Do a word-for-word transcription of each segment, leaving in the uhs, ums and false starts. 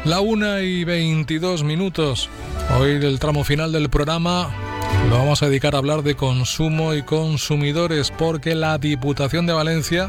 La una y veintidós minutos. Hoy el tramo final del programa lo vamos a dedicar a hablar de consumo y consumidores, porque la Diputación de Valencia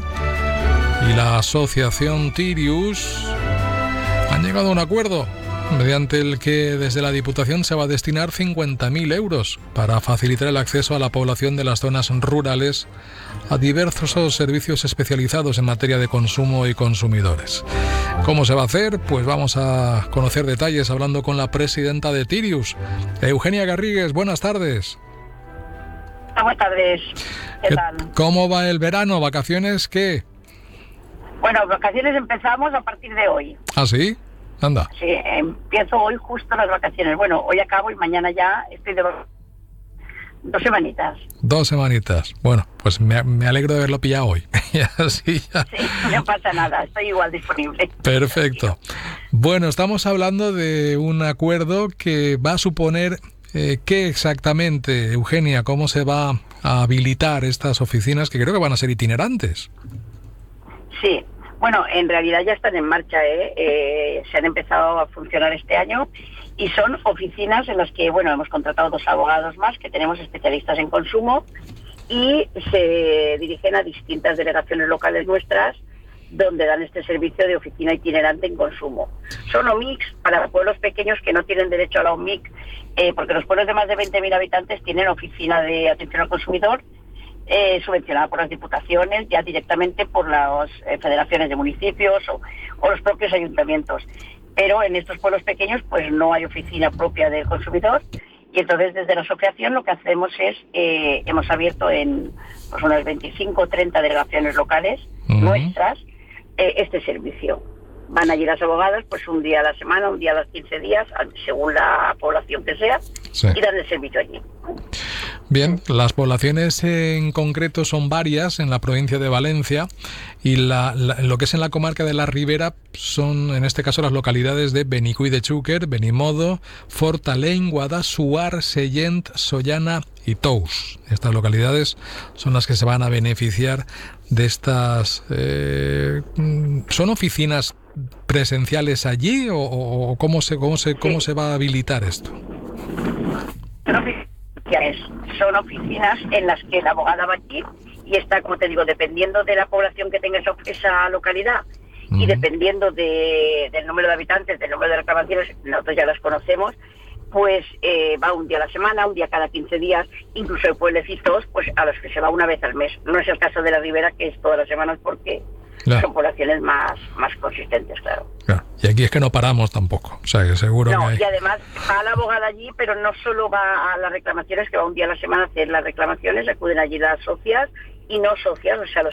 y la asociación Tirius han llegado a un acuerdo mediante el que desde la Diputación se va a destinar cincuenta mil euros para facilitar el acceso a la población de las zonas rurales a diversos servicios especializados en materia de consumo y consumidores. ¿Cómo se va a hacer? Pues vamos a conocer detalles hablando con la presidenta de Tirius, Eugenia Garrigues. Buenas tardes. Buenas tardes. ¿Qué, ¿Qué tal? ¿Cómo va el verano? ¿Vacaciones qué? Bueno, vacaciones empezamos a partir de hoy. ¿Ah, sí? Anda. Sí, empiezo hoy justo las vacaciones. Bueno, hoy acabo y mañana ya estoy de dos semanitas. Dos semanitas. Bueno, pues me, me alegro de haberlo pillado hoy. Así ya. Sí, no pasa nada, estoy igual disponible. Perfecto. Bueno, estamos hablando de un acuerdo que va a suponer eh, ¿qué exactamente, Eugenia? ¿Cómo se va a habilitar estas oficinas que creo que van a ser itinerantes? Sí. Bueno, en realidad ya están en marcha, ¿eh? Eh, se han empezado a funcionar este año y son oficinas en las que, bueno, hemos contratado dos abogados más que tenemos especialistas en consumo y se dirigen a distintas delegaciones locales nuestras donde dan este servicio de oficina itinerante en consumo. Son O M I Cs para pueblos pequeños que no tienen derecho a la O M I C, eh, porque los pueblos de más de veinte mil habitantes tienen oficina de atención al consumidor Eh, subvencionada por las diputaciones, ya directamente por las eh, federaciones de municipios o, o los propios ayuntamientos. Pero en estos pueblos pequeños pues no hay oficina propia del consumidor y entonces desde la asociación lo que hacemos es, eh, hemos abierto en pues, unas veinticinco o treinta delegaciones locales uh-huh. nuestras eh, este servicio. Van allí las abogadas pues un día a la semana, un día a los quince días, según la población que sea, sí. y dan el servicio allí. Bien, las poblaciones en concreto son varias en la provincia de Valencia y la, la, lo que es en la comarca de la Ribera son en este caso las localidades de Benicull de Xúquer, Benimodo, Fortaleny, Guadassuar, Sellent, Sollana y Tous. Estas localidades son las que se van a beneficiar de estas... Eh, ¿Son oficinas presenciales allí o, o cómo se cómo se cómo se va a habilitar esto? Son oficinas en las que la abogada va allí y está, como te digo, dependiendo de la población que tenga esa, esa localidad uh-huh. y dependiendo de, del número de habitantes, del número de reclamaciones, nosotros ya las conocemos, pues eh, va un día a la semana, un día cada quince días, incluso hay pueblecitos pues a los que se va una vez al mes. No es el caso de la Ribera, que es todas las semanas porque claro. son poblaciones más, más consistentes, claro. claro. Y aquí es que no paramos tampoco, o sea que seguro no, que hay... y además va la abogada allí, pero no solo va a las reclamaciones, que va un día a la semana a hacer las reclamaciones, acuden allí las socias y no socias, o sea, los